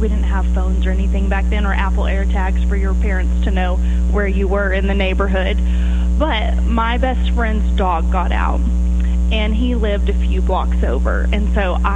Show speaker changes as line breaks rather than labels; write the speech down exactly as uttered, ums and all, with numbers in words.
we didn't have phones or anything back then, or Apple AirTags for your parents to know where you were in the neighborhood. But my best friend's dog got out, and he lived a few blocks over, and so I